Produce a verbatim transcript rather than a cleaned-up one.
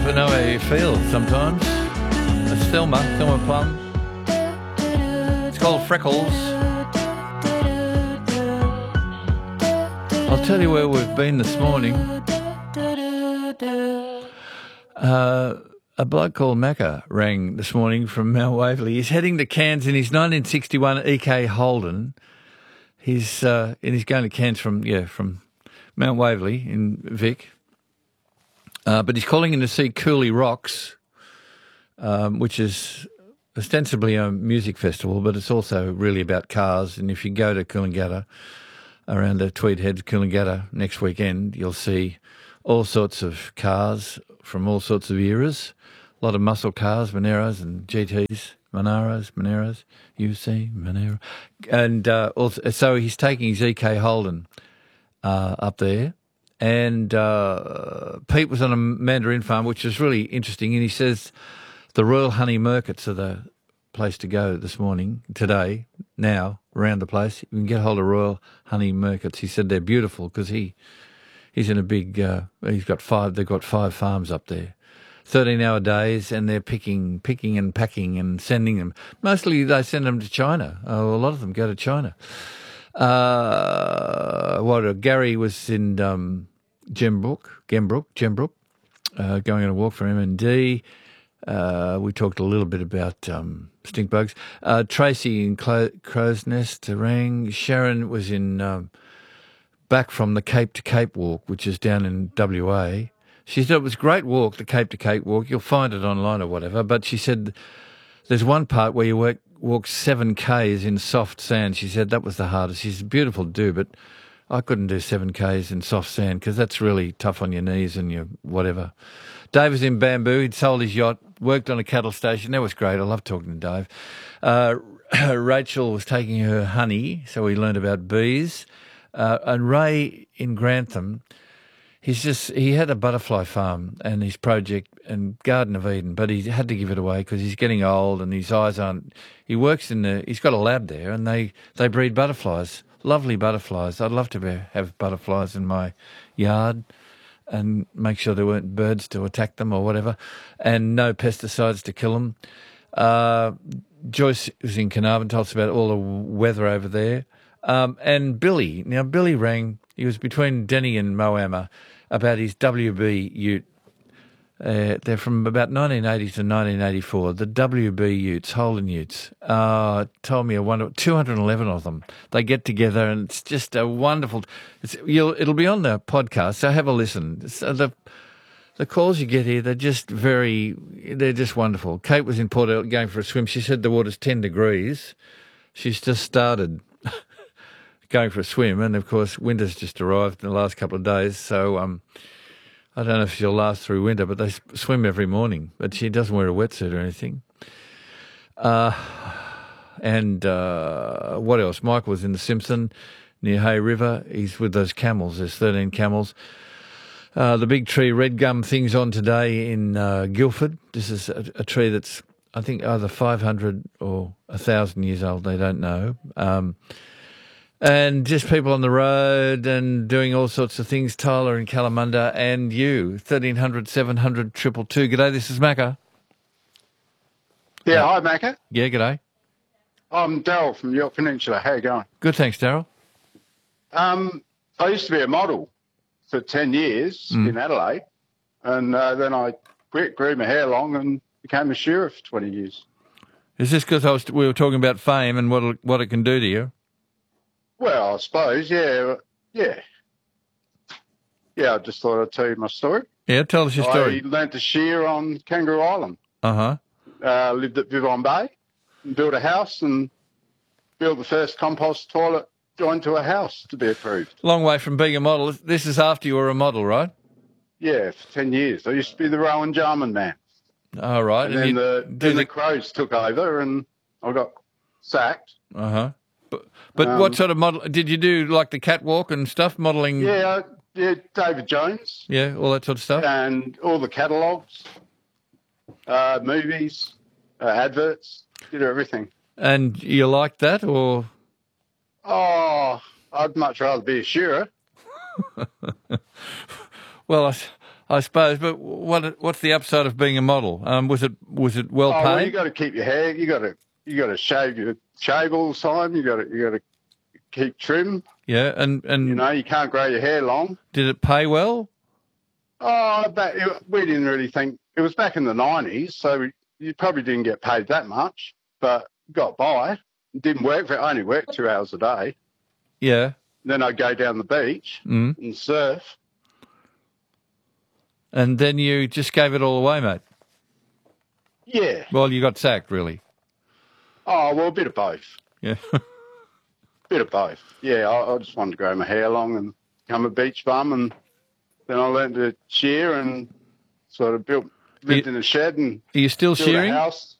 never know how you feel sometimes. It's Thelma, Thelma Plum. It's called Freckles. I'll tell you where we've been this morning. Uh, a bloke called Macca rang this morning from Mount Waverley. He's heading to Cairns in his nineteen sixty-one E K Holden. He's uh, and he's going to Cairns from yeah from Mount Waverley in Vic. Uh, but he's calling in to see Cooley Rocks, um, which is ostensibly a music festival, but it's also really about cars. And if you go to Coolangatta, around the Tweed Heads, Coolangatta next weekend, you'll see all sorts of cars from all sorts of eras. A lot of muscle cars, Moneros and G Ts, Monaros, Moneros, U C, Monero. And uh, also, so he's taking his E K Holden uh, up there. And uh, Pete was on a mandarin farm, which was really interesting. And he says the Royal Honey Markets are the place to go this morning, today, now, around the place. You can get hold of Royal Honey Markets. He said they're beautiful because he he's in a big. Uh, he's got five. They've got five farms up there, thirteen-hour days, and they're picking, picking and packing and sending them. Mostly they send them to China. Oh, a lot of them go to China. Uh, what uh, Gary was in um, Gembrook, Gembrook, Gembrook, uh, going on a walk for M and D. Uh, we talked a little bit about um, stink bugs. Uh, Tracy in Clo- Crow's Nest rang. Sharon was in um, back from the Cape to Cape walk, which is down in W A. She said it was a great walk, the Cape to Cape walk. You'll find it online or whatever. But she said there's one part where you work. Walked seven Ks in soft sand. She said that was the hardest. She's beautiful to do, but I couldn't do seven Ks in soft sand because that's really tough on your knees and your whatever. Dave was in Bamboo. He'd sold his yacht, worked on a cattle station. That was great. I love talking to Dave. Uh, Rachel was taking her honey, so we learned about bees. Uh, and Ray in Grantham, he's just, he had a butterfly farm and his project and Garden of Eden, but he had to give it away because he's getting old and his eyes aren't, he works in the, he's got a lab there and they, they breed butterflies, lovely butterflies. I'd love to be, have butterflies in my yard and make sure there weren't birds to attack them or whatever, and no pesticides to kill them. Uh, Joyce was in Carnarvon, told us about all the weather over there. Um, and Billy, now Billy rang, he was between Denny and Moama about his W B ute. Uh, they're from about nineteen eighty to nineteen eighty-four. The W B utes, Holden utes, uh, told me a wonder, two hundred eleven of them. They get together and it's just a wonderful, it's, you'll, it'll be on the podcast, so have a listen. So the, the calls you get here, they're just very, they're just wonderful. Kate was in Port Elliot going for a swim. She said the water's ten degrees. She's just started going for a swim, and of course winter's just arrived in the last couple of days, so um, I don't know if she'll last through winter, but they swim every morning, but she doesn't wear a wetsuit or anything. Uh, and uh, what else? Michael was in the Simpson near Hay River. He's with those camels. There's thirteen camels. Uh, the big tree red gum thing's on today in uh, Guildford. This is a, a tree that's, I think, either five hundred or one thousand years old. They don't know. Um, And just people on the road and doing all sorts of things. Tyler in Kalamunda and you, thirteen hundred, seven hundred, two two two. G'day, this is Macca. Yeah, hi, Macca. Yeah, g'day. I'm Daryl from York Peninsula. How you going? Good, thanks, Daryl. Um, I used to be a model for ten years Mm. in Adelaide, and uh, then I quit, grew my hair long and became a shearer for twenty years. Is this because I was, we were talking about fame and what it, what it can do to you? Well, I suppose, yeah, yeah. Yeah, I just thought I'd tell you my story. Yeah, tell us your story. I learnt to shear on Kangaroo Island. Uh-huh. Uh, lived at Vivon Bay, and built a house and built the first compost toilet joined to a house to be approved. Long way from being a model. This is after you were a model, right? Yeah, for ten years. I used to be the Rowan Jarman man. All right. And, and then, you the, do then the... the Crows took over and I got sacked. Uh-huh. But, but Um, what sort of model? Did you do like the catwalk and stuff, modelling? Yeah, uh, yeah, David Jones. Yeah, all that sort of stuff? And all the catalogues, uh, movies, uh, adverts, did everything. And you like that, or? Oh, I'd much rather be a shearer. Well, I, I suppose. But what what's the upside of being a model? Um, was it was it well Oh, paid? well, you got to keep your hair. You got to you got to shave your shave all the time. You got to you got to keep trim. Yeah, and and You know, you can't grow your hair long. did it pay well? Oh, but it, we didn't really think it was back in the nineties, so you probably didn't get paid that much, but got by. It didn't work for only worked two hours a day. Yeah. Then I'd go down the beach Mm. and surf. And then you just gave it all away, mate. Yeah. Well, you got sacked, really. Oh, well, a bit of both. Yeah. Bit of both. Yeah, I, I just wanted to grow my hair long and become a beach bum, and then I learned to shear and sort of built, lived You- in a shed and Are you still built shearing? a house.